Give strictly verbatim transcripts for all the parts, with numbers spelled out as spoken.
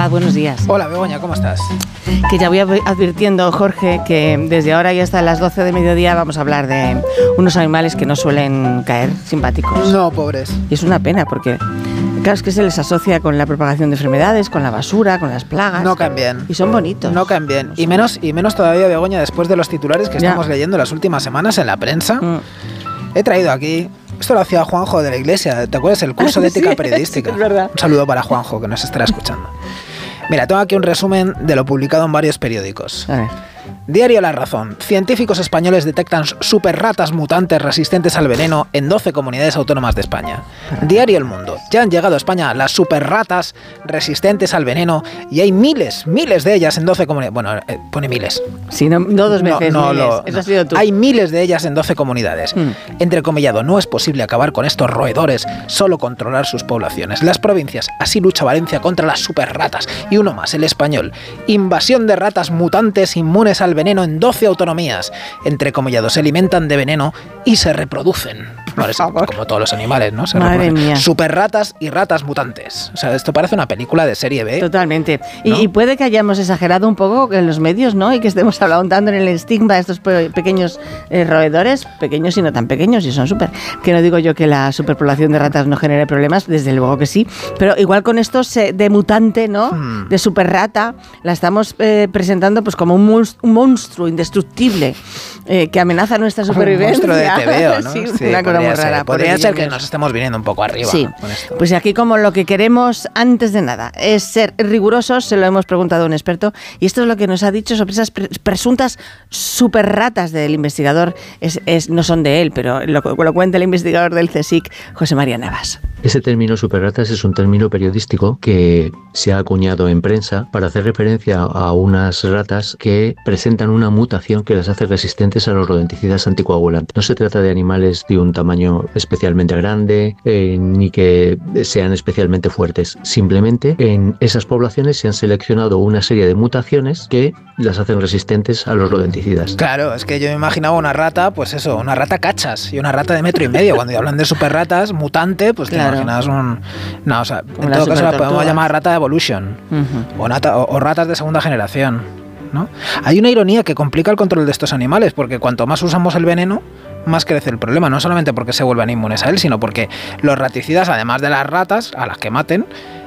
Paz, buenos días. Hola, Begoña, ¿cómo estás? Que ya voy advirtiendo, Jorge, que desde ahora y hasta las doce de mediodía vamos a hablar de unos animales que no suelen caer simpáticos. No, pobres. Y es una pena porque, claro, es que se les asocia con la propagación de enfermedades, con la basura, con las plagas. No caen bien. Y son bonitos. No caen bien. Y menos, y menos todavía, Begoña, después de los titulares que Ya. estamos leyendo las últimas semanas en la prensa. Mm. He traído aquí... Esto lo hacía Juanjo de la Iglesia. ¿Te acuerdas? El curso de ética Sí, periodística. sí, es verdad. Un saludo para Juanjo, que nos estará escuchando. Mira, tengo aquí un resumen de lo publicado en varios periódicos. A ver. Diario La Razón. Científicos españoles detectan superratas mutantes resistentes al veneno en doce comunidades autónomas de España. Diario El Mundo. Ya han llegado a España las superratas resistentes al veneno y hay miles, miles de ellas en doce comunidades. Bueno, eh, pone miles. Sí, no, no dos veces. No, no, miles. lo- Eso no. has sido tú. Hay miles de ellas en doce comunidades. Mm. Entrecomillado, no es posible acabar con estos roedores, solo controlar sus poblaciones. Las provincias, así lucha Valencia contra las superratas. Y uno más, El Español. Invasión de ratas mutantes inmunes al veneno en doce autonomías. Entrecomillado, se alimentan de veneno y se reproducen. Bueno, es como todos los animales, ¿no? Se Madre reproducen. mía. Superratas y ratas mutantes. O sea, esto parece una película de serie B. Totalmente. Y, ¿No? y puede que hayamos exagerado un poco en los medios, ¿no? Y que estemos hablando en el estigma de estos pe- pequeños eh, roedores, pequeños y no tan pequeños, y son súper. Que no digo yo que la superpoblación de ratas no genere problemas, desde luego que sí, pero igual con estos eh, de mutante, ¿no? Hmm. De superrata, la estamos eh, presentando pues como un, monst- un monstruo indestructible eh, que amenaza nuestra Como un supervivencia. monstruo de T V O, ¿no? Sí, Sí, una cosa muy podría ser. rara. Podría pobres ser que niños. nos estemos viniendo un poco arriba Sí, con esto. pues aquí como lo que queremos antes de nada es ser rigurosos, se lo hemos preguntado a un experto y esto es lo que nos ha dicho sobre esas pre- presuntas superratas del investigador, es, es, no son de él, pero lo, lo cuenta el investigador del CSIC, José María Navas. Ese término superratas es un término periodístico que se ha acuñado en prensa para hacer referencia a unas ratas que presentan una mutación que las hace resistentes a los rodenticidas anticoagulantes. No se trata de animales de un tamaño especialmente grande eh, ni que sean especialmente fuertes. Simplemente en esas poblaciones se han seleccionado una serie de mutaciones que las hacen resistentes a los rodenticidas. Claro, es que yo me imaginaba una rata, pues eso, una rata cachas y una rata de metro y medio. Cuando hablan de superratas, mutante, pues te Claro. imaginas un... No, o sea, en Una todo caso la supertortuga. podemos llamar rata evolution Uh-huh. o, nata- o- o ratas de segunda generación, ¿no? Hay una ironía que complica el control de estos animales, porque cuanto más usamos el veneno, más crece el problema, no solamente porque se vuelvan inmunes a él, sino porque los raticidas, además de las ratas, a las que maten,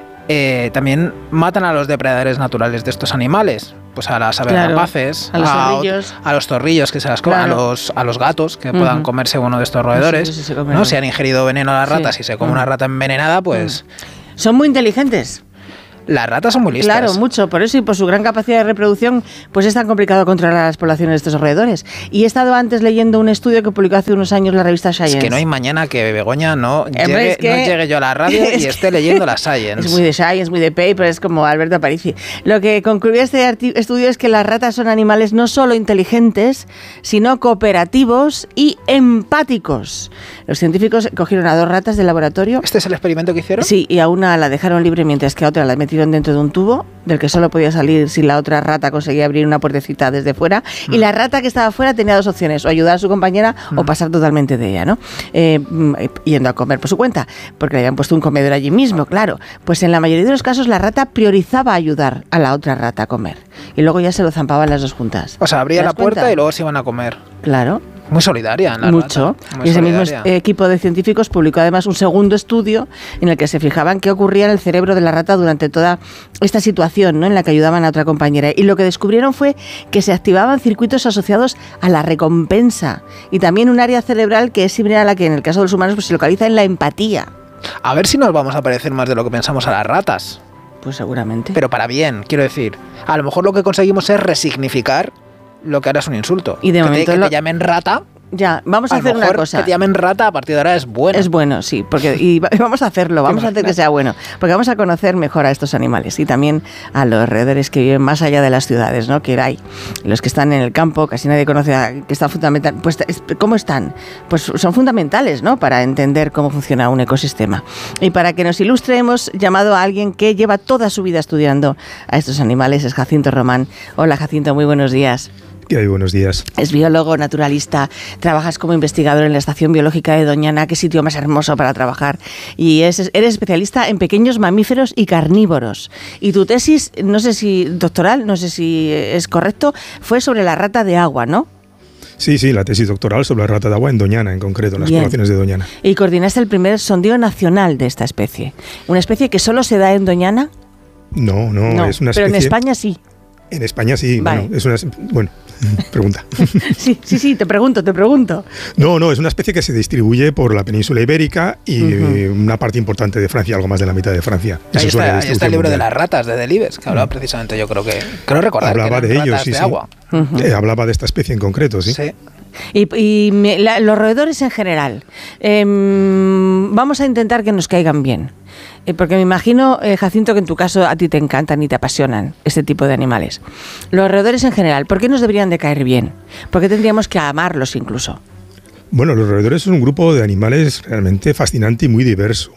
eh, también matan a los depredadores naturales de estos animales. Pues a las aves Claro, rapaces, a los a, zorrillos. a los zorrillos que se las comen, Claro. a, los, a los gatos que Ujú. puedan comerse uno de estos roedores. Sí, sí, sí, se comen. ¿No? Si han ingerido veneno a las Sí. ratas y se come Ujú. una rata envenenada, pues Son muy inteligentes. las ratas son muy listas. Claro, mucho. Por eso y por su gran capacidad de reproducción, pues es tan complicado controlar las poblaciones de estos roedores. Y he estado antes leyendo un estudio que publicó hace unos años la revista Science. Es que no hay mañana que Begoña no, Hombre, llegue, es que- no llegue yo a la radio es y que- esté leyendo la Science. Es muy de Science, muy de paper, es como Alberto Aparici. Lo que concluye este arti- estudio es que las ratas son animales no solo inteligentes, sino cooperativos y empáticos. Los científicos cogieron a dos ratas del laboratorio. ¿Este es el experimento que hicieron? Sí, y a una la dejaron libre mientras que a otra la metieron dentro de un tubo del que solo podía salir si la otra rata conseguía abrir una puertecita desde fuera. Y la rata que estaba fuera tenía dos opciones, o ayudar a su compañera o pasar totalmente de ella, ¿no? Eh, mm, yendo a comer por su cuenta, porque le habían puesto un comedor allí mismo, claro. Pues en la mayoría de los casos la rata priorizaba ayudar a la otra rata a comer. Y luego ya se lo zampaban las dos juntas. O sea, abría ¿Te la das puerta cuenta? y luego se iban a comer. Claro. Muy solidaria en la Mucho. rata, muy Y ese mismo solidaria. equipo de científicos publicó además un segundo estudio en el que se fijaban qué ocurría en el cerebro de la rata durante toda esta situación, ¿no?, en la que ayudaban a otra compañera. Y lo que descubrieron fue que se activaban circuitos asociados a la recompensa y también un área cerebral que es similar a la que en el caso de los humanos pues, se localiza en la empatía. A ver si nos vamos a parecer más de lo que pensamos a las ratas. Pues seguramente. Pero para bien, quiero decir. A lo mejor lo que conseguimos es resignificar lo que ahora es un insulto. Y de que momento te, que lo- te llamen rata. Ya, vamos a, A lo hacer una mejor cosa. que te llamen rata a partir de ahora es bueno. Es bueno, sí, porque y va- vamos a hacerlo, vamos a hacer que sea bueno, porque vamos a conocer mejor a estos animales y también a los roedores que viven más allá de las ciudades, ¿no? Que hay los que están en el campo, casi nadie conoce a, que están fundamental, pues es- ¿cómo están? Pues son fundamentales, ¿no? Para entender cómo funciona un ecosistema. Y para que nos ilustre hemos llamado a alguien que lleva toda su vida estudiando a estos animales, es Jacinto Román. Hola Jacinto, muy buenos días. ¿Qué hay? Buenos días. Es biólogo, naturalista, trabajas como investigador en la Estación Biológica de Doñana, qué sitio más hermoso para trabajar. Y es, eres especialista en pequeños mamíferos y carnívoros. Y tu tesis, no sé si doctoral, no sé si es correcto, fue sobre la rata de agua, ¿no? Sí, sí, la tesis doctoral sobre la rata de agua en Doñana, en concreto, en las Bien. poblaciones de Doñana. Y coordinaste el primer sondeo nacional de esta especie. ¿Una especie que solo se da en Doñana? No, no, No, es una pero especie... en España sí. En España sí, Vale. bueno, es una... Bueno, pregunta. Sí, sí, sí, te pregunto, te pregunto. No, no, es una especie que se distribuye por la península ibérica y uh-huh. una parte importante de Francia, algo más de la mitad de Francia. Ahí está, ahí está el libro mundial. de las ratas de Delibes, que hablaba uh-huh. precisamente, yo creo que... Creo recordar hablaba que de ellos, ratas sí, de sí. agua. Uh-huh. Eh, hablaba de esta especie en concreto, sí. Sí. Y, y me, la, los roedores en general, eh, vamos a intentar que nos caigan bien, eh, porque me imagino, eh, Jacinto, que en tu caso a ti te encantan y te apasionan este tipo de animales. Los roedores en general, ¿por qué nos deberían de caer bien? ¿Por qué tendríamos que amarlos incluso? Bueno, los roedores son un grupo de animales realmente fascinante y muy diverso.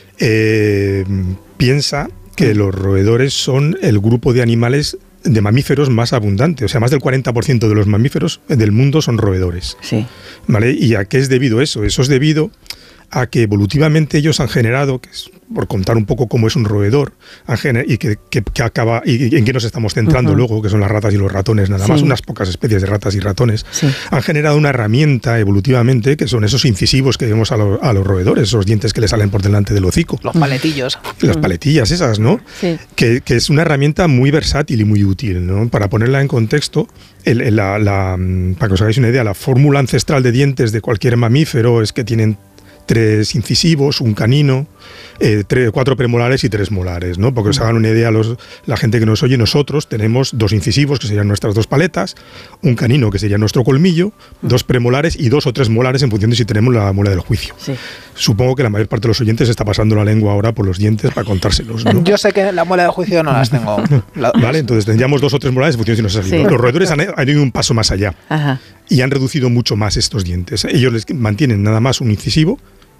Eh, piensa que los roedores son el grupo de animales de mamíferos más abundante, o sea, más del cuarenta por ciento de los mamíferos del mundo son roedores. Sí. ¿Vale? ¿Y a qué es debido eso? Eso es debido a que evolutivamente ellos han generado, que es, por contar un poco cómo es un roedor, han gener- y que, que, que acaba y, y en qué nos estamos centrando uh-huh. luego, que son las ratas y los ratones, nada sí. más, unas pocas especies de ratas y ratones, sí. han generado una herramienta evolutivamente, que son esos incisivos que vemos a, lo, a los roedores, esos dientes que le salen por delante del hocico. Los paletillos. Las paletillas esas, ¿no? Sí. Que, que es una herramienta muy versátil y muy útil, ¿no? Para ponerla en contexto, el, el, la, la, para que os hagáis una idea, la fórmula ancestral de dientes de cualquier mamífero es que tienen tres incisivos, un canino, eh, tres, cuatro premolares y tres molares, ¿no? Porque os hagan una idea los, la gente que nos oye, nosotros tenemos dos incisivos, que serían nuestras dos paletas, un canino, que sería nuestro colmillo, dos premolares y dos o tres molares en función de si tenemos la muela del juicio. Sí. Supongo que la mayor parte de los oyentes está pasando la lengua ahora por los dientes para contárselos, ¿no? Yo sé que la muela del juicio no las tengo. Vale, entonces tendríamos dos o tres molares en función de si nos ha salido. Sí. Los roedores han, han ido un paso más allá. Ajá. Y han reducido mucho más estos dientes. Ellos les mantienen nada más un incisivo,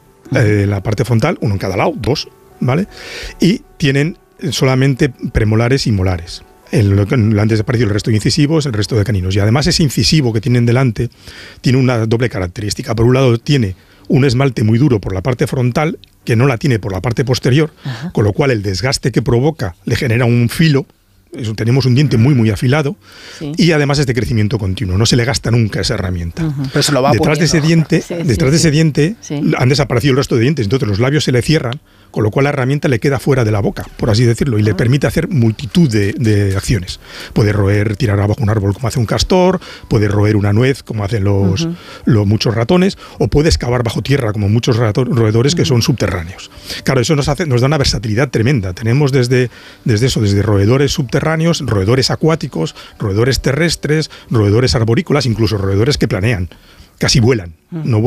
Eh, la parte frontal, uno en cada lado, dos, ¿vale? Y tienen solamente premolares y molares. El, antes apareció el resto de incisivos, el resto de caninos. Y además ese incisivo que tienen delante tiene una doble característica. Por un lado tiene un esmalte muy duro por la parte frontal, que no la tiene por la parte posterior, ajá. con lo cual el desgaste que provoca le genera un filo. Eso, tenemos un diente muy muy afilado sí. y además es de crecimiento continuo, no se le gasta nunca esa herramienta. Uh-huh. Pero se lo va detrás poniendo. de ese diente, sí, detrás sí, de ese sí. diente sí. han desaparecido el resto de dientes, entonces los labios se le cierran, con lo cual la herramienta le queda fuera de la boca, por así decirlo, y uh-huh. le permite hacer multitud de, de acciones. Puede roer, tirar abajo un árbol como hace un castor, puede roer una nuez como hacen los, uh-huh. los muchos ratones, o puede excavar bajo tierra como muchos rato, roedores uh-huh. que son subterráneos. Claro, eso nos hace, nos da una versatilidad tremenda. Tenemos desde, desde eso, desde roedores subterráneos, roedores acuáticos, roedores terrestres, roedores arborícolas, incluso roedores que planean, casi vuelan, no vuelan.